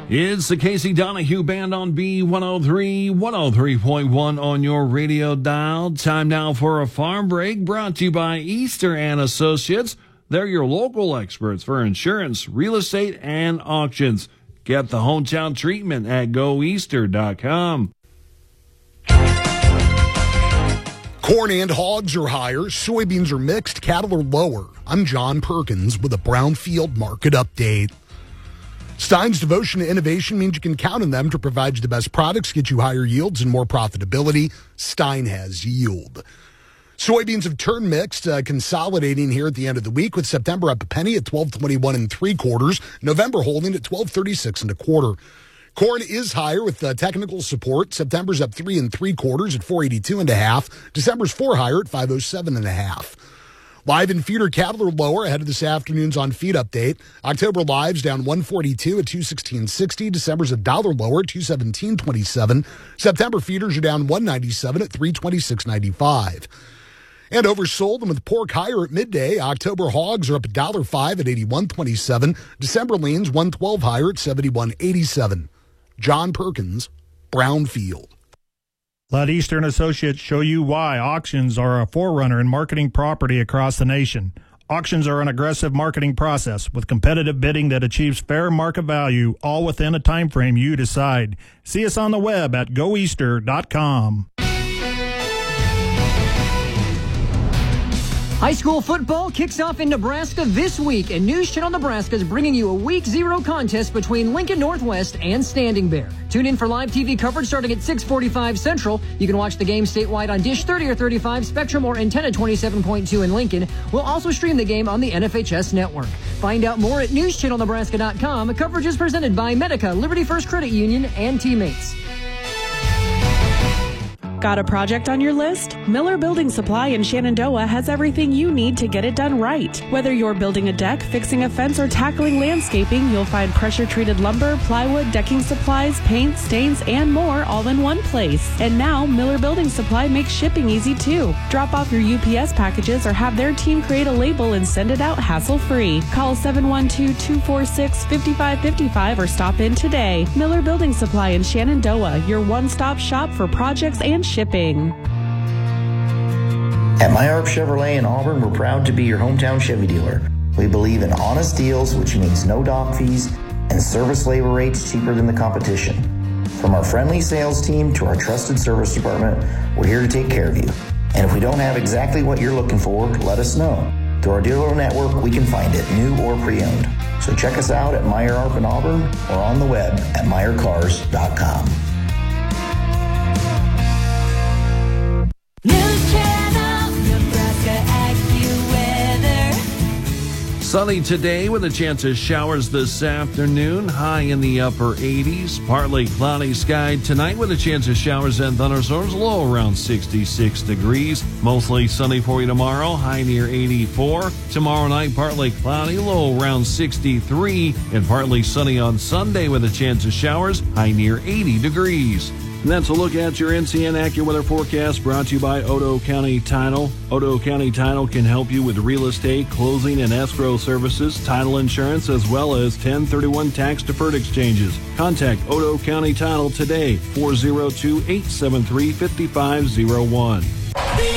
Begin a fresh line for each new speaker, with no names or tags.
It's the Casey Donahue Band on B103, 103.1 on your radio dial. Time now for a farm break brought to you by Easter and Associates. They're your local experts for insurance, real estate, and auctions. Get the hometown treatment at goeaster.com.
Corn and hogs are higher, soybeans are mixed, cattle are lower. I'm John Perkins with a Brownfield Market Update. Stein's devotion to innovation means you can count on them to provide you the best products, get you higher yields and more profitability. Stein has yield. Soybeans have turned mixed, consolidating here at the end of the week, with September up a penny at 12.21 3/4, November holding at 12.36 1/4. Corn is higher with technical support. September's up 3 3/4 at 4.82 1/2. December's 4 higher at 5.07 1/2. Live and feeder cattle are lower ahead of this afternoon's on feed update. October lives down 142 at 216.60. December's $1 lower at 217.27. September feeders are down 197 at 326.95. And oversold, and with pork higher at midday, October hogs are up $1.05 at 81.27. December leans 112 higher at 71.87. John Perkins, Brownfield.
Let Eastern Associates show you why auctions are a forerunner in marketing property across the nation. Auctions are an aggressive marketing process with competitive bidding that achieves fair market value, all within a time frame you decide. See us on the web at goeaster.com.
High school football kicks off in Nebraska this week, and News Channel Nebraska is bringing you a Week 0 contest between Lincoln Northwest and Standing Bear. Tune in for live TV coverage starting at 6:45 Central. You can watch the game statewide on Dish 30 or 35, Spectrum, or Antenna 27.2 in Lincoln. We'll also stream the game on the NFHS network. Find out more at newschannelnebraska.com. Coverage is presented by Medica, Liberty First Credit Union, and Teammates.
Got a project on your list? Miller Building Supply in Shenandoah has everything you need to get it done right. Whether you're building a deck, fixing a fence, or tackling landscaping, you'll find pressure-treated lumber, plywood, decking supplies, paint, stains, and more all in one place. And now, Miller Building Supply makes shipping easy too. Drop off your UPS packages or have their team create a label and send it out hassle-free. Call 712-246-5555 or stop in today. Miller Building Supply in Shenandoah, your one-stop shop for projects and shipping.
At Myarp Chevrolet in Auburn, we're proud to be your hometown Chevy dealer. We believe in honest deals, which means no dock fees and service labor rates cheaper than the competition. From our friendly sales team to our trusted service department, we're here to take care of you. And if we don't have exactly what you're looking for, let us know. Through our dealer network, we can find it, new or pre-owned. So check us out at Myarp in Auburn or on the web at MeyerCars.com.
News Channel, Nebraska AccuWeather.
Sunny today with a chance of showers this afternoon. High in the upper 80s. Partly cloudy sky tonight with a chance of showers and thunderstorms. Low around 66 degrees. Mostly sunny for you tomorrow. High near 84. Tomorrow night partly cloudy. Low around 63. And partly sunny on Sunday with a chance of showers. High near 80 degrees. And that's a look at your NCN AccuWeather forecast brought to you by Otoe County Title. Otoe County Title can help you with real estate, closing, and escrow services, title insurance, as well as 1031 tax-deferred exchanges. Contact Otoe County Title today, 402-873-5501.